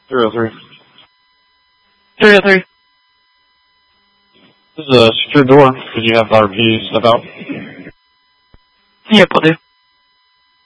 303. 303. This is a secure door. Could you have our keys step out? Yep, will do.